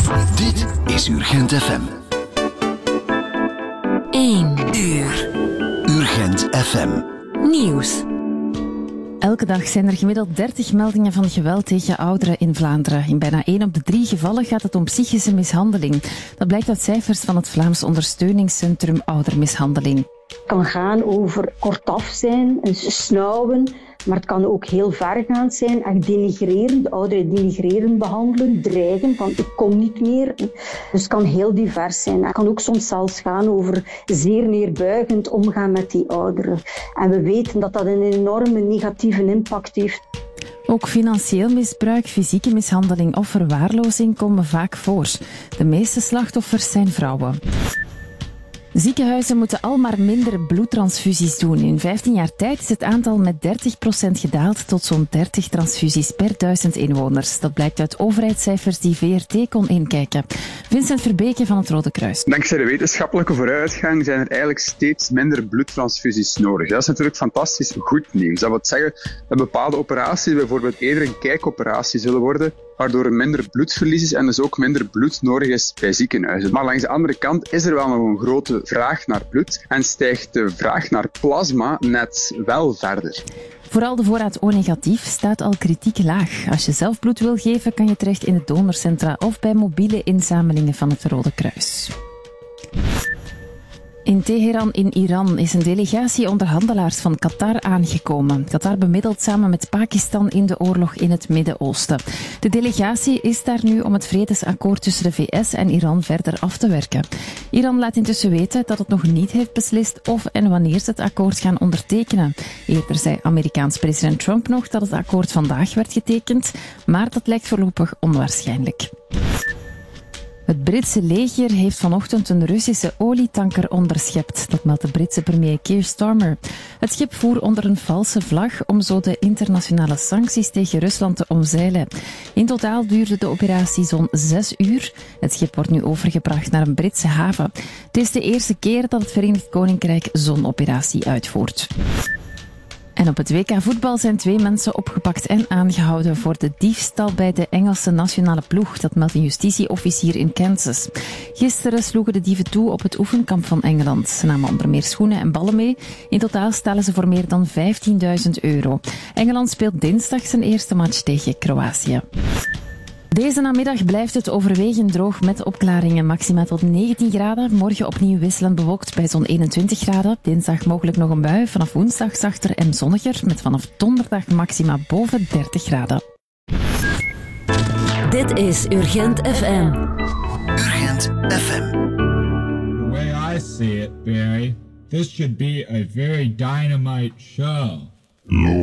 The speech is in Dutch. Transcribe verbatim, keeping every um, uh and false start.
Dit is Urgent F M. één uur. Urgent F M. Nieuws. Elke dag zijn er gemiddeld dertig meldingen van geweld tegen ouderen in Vlaanderen. In bijna één op de drie gevallen gaat het om psychische mishandeling. Dat blijkt uit cijfers van het Vlaams Ondersteuningscentrum Oudermishandeling. Het kan gaan over kortaf zijn, een snauwen, maar het kan ook heel vergaand zijn. Echt denigreren, de ouderen denigreren behandelen, dreigen van ik kom niet meer. Dus het kan heel divers zijn. Het kan ook soms zelfs gaan over zeer neerbuigend omgaan met die ouderen. En we weten dat dat een enorme negatieve impact heeft. Ook financieel misbruik, fysieke mishandeling of verwaarlozing komen vaak voor. De meeste slachtoffers zijn vrouwen. Ziekenhuizen moeten al maar minder bloedtransfusies doen. In vijftien jaar tijd is het aantal met dertig procent gedaald tot zo'n dertig transfusies per duizend inwoners. Dat blijkt uit overheidscijfers die V R T kon inkijken. Vincent Verbeke van het Rode Kruis. Dankzij de wetenschappelijke vooruitgang zijn er eigenlijk steeds minder bloedtransfusies nodig. Dat is natuurlijk fantastisch goed nieuws. Dat wil zeggen dat bepaalde operaties bijvoorbeeld eerder een kijkoperatie zullen worden, waardoor er minder bloedverlies is en dus ook minder bloed nodig is bij ziekenhuizen. Maar langs de andere kant is er wel nog een grote vraag naar bloed en stijgt de vraag naar plasma net wel verder. Vooral de voorraad O-negatief staat al kritiek laag. Als je zelf bloed wil geven, kan je terecht in het donorcentra of bij mobiele inzamelingen van het Rode Kruis. In Teheran in Iran is een delegatie onderhandelaars van Qatar aangekomen. Qatar bemiddelt samen met Pakistan in de oorlog in het Midden-Oosten. De delegatie is daar nu om het vredesakkoord tussen de V S en Iran verder af te werken. Iran laat intussen weten dat het nog niet heeft beslist of en wanneer ze het akkoord gaan ondertekenen. Eerder zei Amerikaans president Trump nog dat het akkoord vandaag werd getekend, maar dat lijkt voorlopig onwaarschijnlijk. Het Britse leger heeft vanochtend een Russische olietanker onderschept. Dat meldt de Britse premier Keir Starmer. Het schip voer onder een valse vlag om zo de internationale sancties tegen Rusland te omzeilen. In totaal duurde de operatie zo'n zes uur. Het schip wordt nu overgebracht naar een Britse haven. Het is de eerste keer dat het Verenigd Koninkrijk zo'n operatie uitvoert. En op het W K voetbal zijn twee mensen opgepakt en aangehouden voor de diefstal bij de Engelse nationale ploeg. Dat meldt een justitieofficier in Kansas. Gisteren sloegen de dieven toe op het oefenkamp van Engeland. Ze namen onder meer schoenen en ballen mee. In totaal stalen ze voor meer dan vijftienduizend euro. Engeland speelt dinsdag zijn eerste match tegen Kroatië. Deze namiddag blijft het overwegend droog met opklaringen. Maxima tot negentien graden. Morgen opnieuw wisselend bewolkt bij zo'n eenentwintig graden. Dinsdag mogelijk nog een bui. Vanaf woensdag zachter en zonniger. Met vanaf donderdag maxima boven dertig graden. Dit is Urgent F M. Urgent F M. The way I see it, Barry, this should be a very dynamite show.